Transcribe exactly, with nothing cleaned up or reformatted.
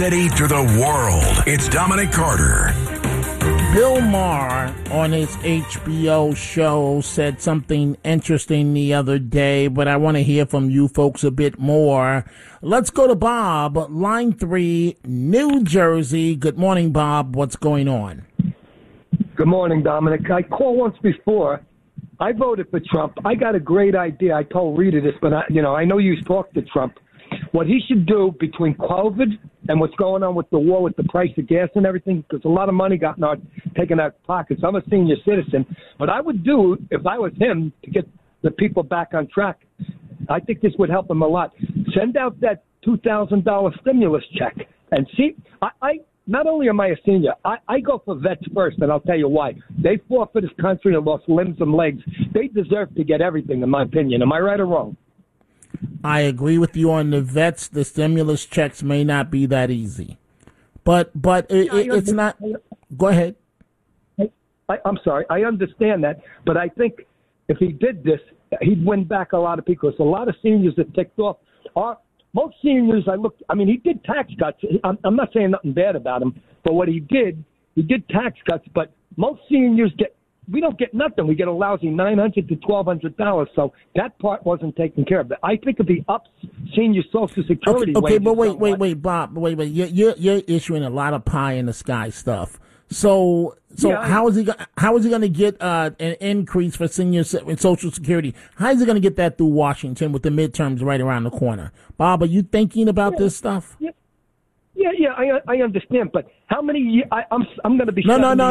city to the world. It's Dominic Carter. Bill Maher on his H B O show said something interesting the other day, but I want to hear from you folks a bit more. Let's go to Bob, line three, New Jersey. Good morning, Bob. What's going on? Good morning, Dominic. I called once before. I voted for Trump. I got a great idea. I told Rita this, but I, you know, I know you talked to Trump. What he should do between COVID and what's going on with the war with the price of gas and everything, because a lot of money got not taken out of pockets. I'm a senior citizen. What I would do if I was him to get the people back on track, I think this would help him a lot. Send out that two thousand dollars stimulus check and see. I, I not only am I a senior, I, I go for vets first, and I'll tell you why. They fought for this country and lost limbs and legs. They deserve to get everything, in my opinion. Am I right or wrong? I agree with you on the vets. The stimulus checks may not be that easy, but but it, yeah, it, it's not. Go ahead. I, I'm sorry. I understand that, but I think if he did this, he'd win back a lot of people. There's a lot of seniors that ticked off. Are most seniors? I looked. I mean, he did tax cuts. I'm, I'm not saying nothing bad about him, but what he did, he did tax cuts. But most seniors get. We don't get nothing. We get a lousy nine hundred to twelve hundred dollars. So that part wasn't taken care of. But I think if he ups senior Social Security, okay, okay wages but wait, somewhat, wait, wait, Bob, wait, wait. You're, you're you're issuing a lot of pie in the sky stuff. So so Yeah, I- how is he go- how is he going to get uh, an increase for senior se- in Social Security? How is he going to get that through Washington with the midterms right around the corner? Bob, are you thinking about Yeah. this stuff? Yeah, yeah, yeah I I understand. But how many years? I, I'm I'm going to be No, no, no.